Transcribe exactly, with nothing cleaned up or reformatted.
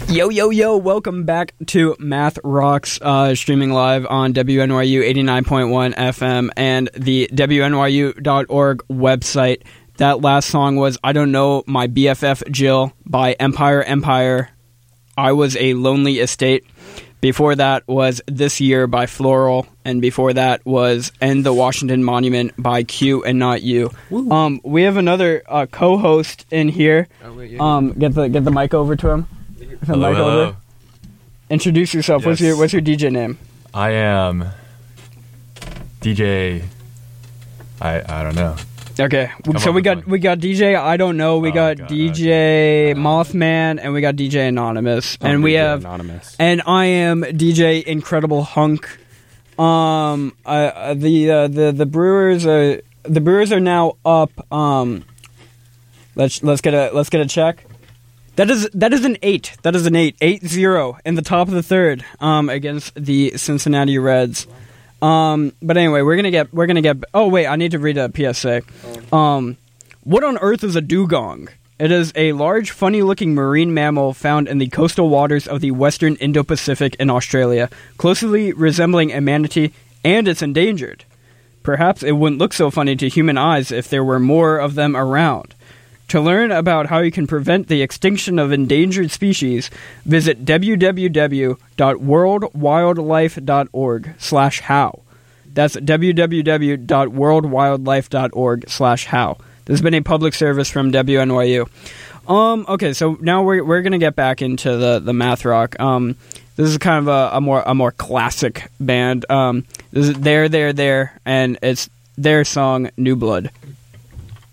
Yo, yo, yo, welcome back to Math Rocks, uh, streaming live on W N Y U eighty-nine point one F M and the W N Y U dot org website. That last song was I Don't Know My B F F Jill by Empire Empire. I Was a Lonely Estate. Before that was This Year by Floral, and before that was End the Washington Monument by Q and Not You. Woo. Um, we have another uh, co-host in here. Oh, wait, yeah. Um, get the get the mic over to him. Hello, mic hello. Over. Introduce yourself. Yes. What's your What's your D J name? I am D J. I I don't know. Okay, Come so we got one. we got D J I Don't Know, we oh, got God, D J okay. Mothman, and we got D J Anonymous, oh, and we D J have Anonymous. And I am D J Incredible Hunk. Um, uh, the uh, the the Brewers are the Brewers are now up. Um, let's let's get a let's get a check. That is that is an eight. That is an eight. eight zero in the top of the third um, against the Cincinnati Reds. Um, but anyway, we're gonna get we're gonna get. Oh wait, I need to read a P S A. Um, what on earth is a dugong? It is a large, funny-looking marine mammal found in the coastal waters of the western Indo-Pacific in Australia, closely resembling a manatee, and it's endangered. Perhaps it wouldn't look so funny to human eyes if there were more of them around. To learn about how you can prevent the extinction of endangered species, visit w w w dot world wildlife dot org slash how. That's w w w dot world wildlife dot org slash how. This has been a public service from W N Y U. Um, okay, so now we're we're gonna get back into the, the math rock. Um, this is kind of a, a more a more classic band. Um, this is There, There, There, and it's their song New Blood.